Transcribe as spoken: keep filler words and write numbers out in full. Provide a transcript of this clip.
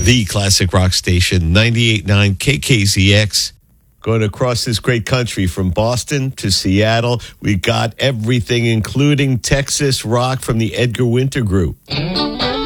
The classic rock station, ninety-eight point nine K K Z X. Going across this great country from Boston to Seattle. We got everything, including Texas rock from the Edgar Winter Group.